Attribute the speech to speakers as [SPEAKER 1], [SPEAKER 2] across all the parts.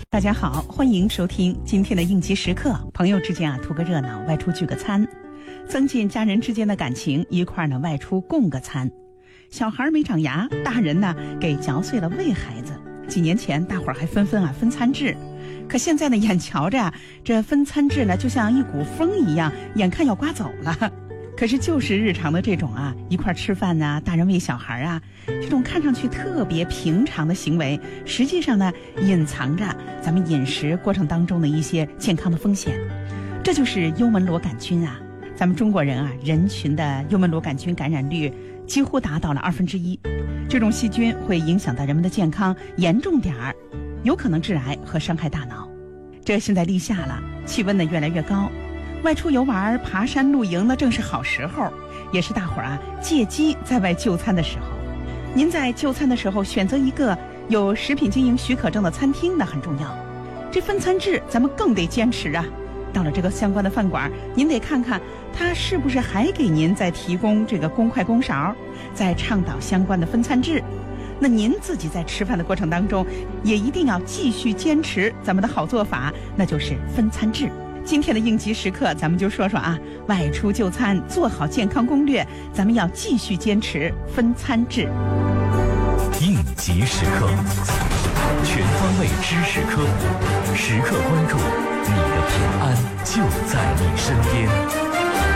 [SPEAKER 1] 大家好，欢迎收听今天的应急时刻。朋友之间图个热闹，外出聚个餐，增进家人之间的感情，一块呢外出共个餐。小孩没长牙，大人呢给嚼碎了喂孩子。几年前大伙儿还纷纷分餐制，可现在呢眼瞧着这分餐制呢就像一股风一样，眼看要刮走了。可是就是日常的这种一块吃饭大人喂小孩这种看上去特别平常的行为，实际上呢隐藏着咱们饮食过程当中的一些健康的风险。这就是幽门螺杆菌咱们中国人人群的幽门螺杆菌感染率几乎达到了1/2，这种细菌会影响到人们的健康，严重点儿有可能致癌和伤害大脑。这现在立夏了，气温呢越来越高，外出游玩、爬山、露营呢正是好时候，也是大伙儿借机在外就餐的时候。您在就餐的时候选择一个有食品经营许可证的餐厅呢很重要。这分餐制咱们更得坚持到了这个相关的饭馆，您得看看他是不是还给您在提供这个公筷公勺，在倡导相关的分餐制。那您自己在吃饭的过程当中也一定要继续坚持咱们的好做法，那就是分餐制。今天的应急时刻咱们就说说外出就餐做好健康攻略，咱们要继续坚持分餐制。
[SPEAKER 2] 应急时刻，全方位知识科普，时刻关注，你的平安就在你身边。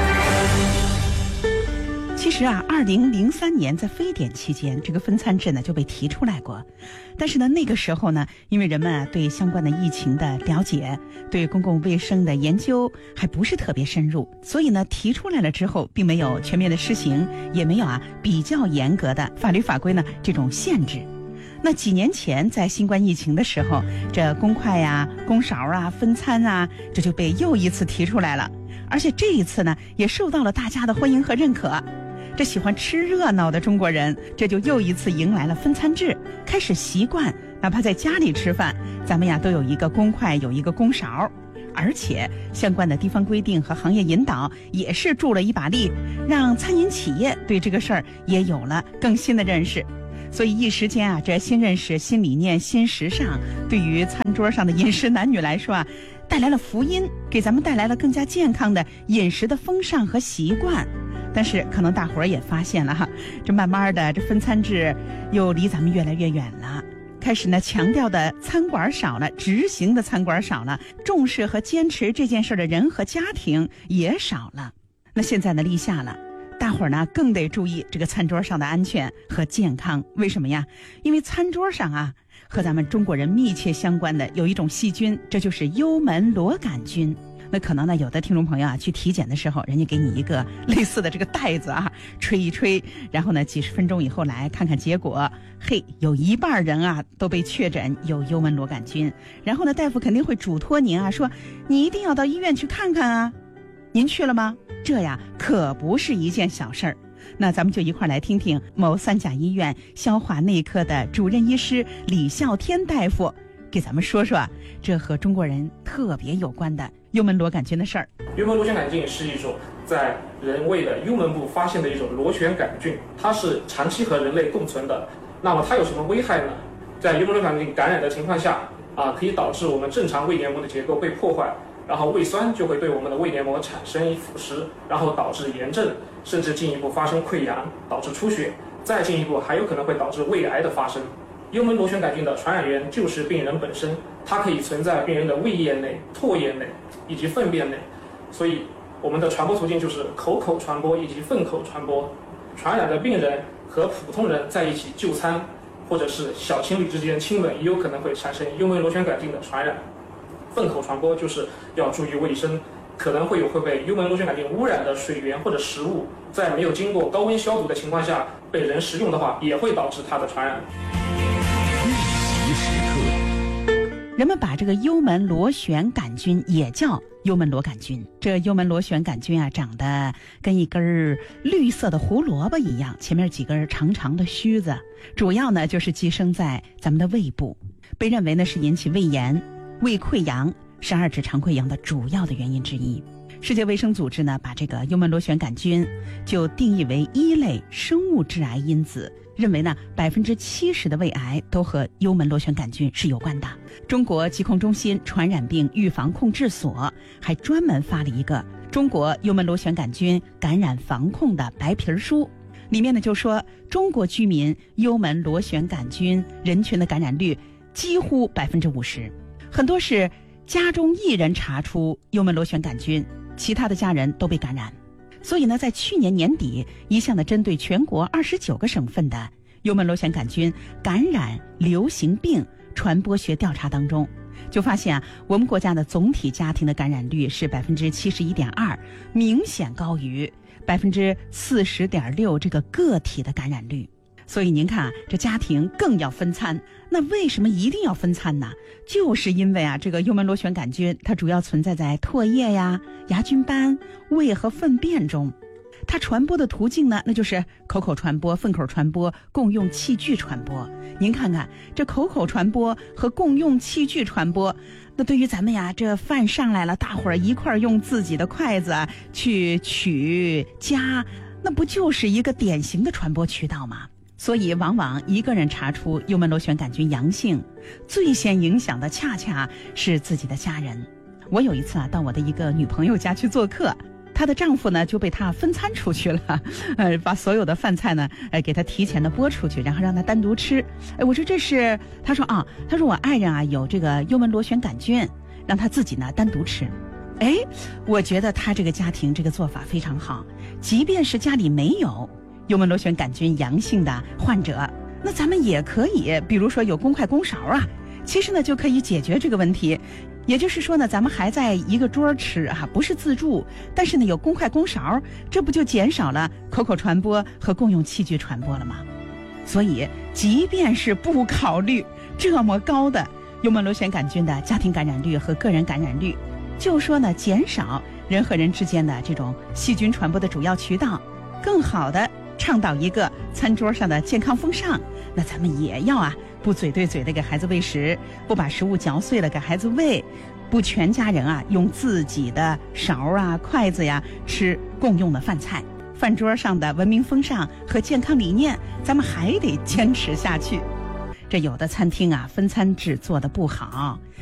[SPEAKER 1] 其实2003年在非典期间，这个分餐制呢就被提出来过。但是呢那个时候呢，因为人们对相关的疫情的了解，对公共卫生的研究还不是特别深入，所以呢提出来了之后并没有全面的施行，也没有比较严格的法律法规呢这种限制。那几年前在新冠疫情的时候，这公筷公勺分餐这就被又一次提出来了，而且这一次呢也受到了大家的欢迎和认可。这喜欢吃热闹的中国人，这就又一次迎来了分餐制，开始习惯哪怕在家里吃饭，咱们都有一个公筷，有一个公勺。而且相关的地方规定和行业引导也是助了一把力，让餐饮企业对这个事儿也有了更新的认识。所以一时间这新认识、新理念、新时尚，对于餐桌上的饮食男女来说带来了福音，给咱们带来了更加健康的饮食的风尚和习惯。但是可能大伙儿也发现了这慢慢的这分餐制又离咱们越来越远了，开始呢强调的餐馆少了，执行的餐馆少了，重视和坚持这件事的人和家庭也少了。那现在呢立夏了，大伙儿呢更得注意这个餐桌上的安全和健康。为什么呀？因为餐桌上和咱们中国人密切相关的有一种细菌，这就是幽门螺杆菌。那可能呢有的听众朋友去体检的时候，人家给你一个类似的这个袋子吹一吹，然后呢几十分钟以后来看看结果，有一半人都被确诊有幽门螺杆菌。然后呢大夫肯定会嘱托您说你一定要到医院去看看您去了吗？这可不是一件小事儿。那咱们就一块来听听某3甲医院消化内科的主任医师李孝天大夫给咱们说说这和中国人特别有关的幽门螺杆菌的事儿。
[SPEAKER 3] 幽门螺旋杆菌是一种在人胃的幽门部发现的一种螺旋杆菌，它是长期和人类共存的。那么它有什么危害呢？在幽门螺旋杆菌感染的情况下可以导致我们正常胃黏膜的结构被破坏，然后胃酸就会对我们的胃黏膜产生腐蚀，然后导致炎症，甚至进一步发生溃疡，导致出血，再进一步还有可能会导致胃癌的发生。幽门螺旋杆菌的传染源就是病人本身，它可以存在病人的胃液内、唾液内以及粪便内，所以我们的传播途径就是口口传播以及粪口传播。传染的病人和普通人在一起就餐，或者是小情侣之间亲吻，也有可能会产生幽门螺旋杆菌的传染。粪口传播就是要注意卫生，可能会被幽门螺旋杆菌污染的水源或者食物，在没有经过高温消毒的情况下被人食用的话，也会导致它的传染。
[SPEAKER 2] 应急时刻，
[SPEAKER 1] 人们把这个幽门螺旋杆菌也叫幽门螺杆菌。这幽门螺旋杆菌长得跟一根绿色的胡萝卜一样，前面几根长长的须子，主要呢就是寄生在咱们的胃部，被认为呢是引起胃炎、胃溃疡、12指肠溃疡的主要的原因之一。世界卫生组织呢把这个幽门螺旋杆菌就定义为1类生物致癌因子， 认为呢70%的胃癌都和幽门螺旋杆菌是有关的。中国疾控中心传染病预防控制所还专门发了一个中国幽门螺旋杆菌感染防控的白皮书，里面呢就说中国居民幽门螺旋杆菌人群的感染率几乎50%，很多是家中一人查出幽门螺旋杆菌，其他的家人都被感染。所以呢，在去年年底一项的针对全国29个省份的幽门螺旋杆菌感染流行病传播学调查当中，就发现我们国家的总体家庭的感染率是71.2%，明显高于40.6%这个个体的感染率。所以您看这家庭更要分餐。那为什么一定要分餐呢？就是因为这个幽门螺旋杆菌它主要存在在唾液呀、牙菌斑、胃和粪便中。它传播的途径呢，那就是口口传播、粪口传播、共用器具传播。您看看这口口传播和共用器具传播，那对于咱们这饭上来了，大伙儿一块儿用自己的筷子去取夹，那不就是一个典型的传播渠道吗？所以往往一个人查出幽门螺旋杆菌阳性，最先影响的恰恰是自己的家人。我有一次到我的一个女朋友家去做客，她的丈夫呢就被她分餐出去了，把所有的饭菜呢给她提前的拨出去，然后让她单独吃。我说这是，她说她说我爱人有这个幽门螺旋杆菌，让她自己呢单独吃。我觉得她这个家庭这个做法非常好，即便是家里没有幽门螺旋杆菌阳性的患者，那咱们也可以，比如说有公筷公勺其实呢就可以解决这个问题。也就是说呢，咱们还在一个桌吃不是自助，但是呢有公筷公勺，这不就减少了口口传播和共用器具传播了吗？所以即便是不考虑这么高的幽门螺旋杆菌的家庭感染率和个人感染率，就说呢减少人和人之间的这种细菌传播的主要渠道，更好的倡导一个餐桌上的健康风尚，那咱们也要不嘴对嘴的给孩子喂食，不把食物嚼碎了给孩子喂，不全家人用自己的勺筷子吃共用的饭菜。饭桌上的文明风尚和健康理念，咱们还得坚持下去。这有的餐厅分餐制做得不好，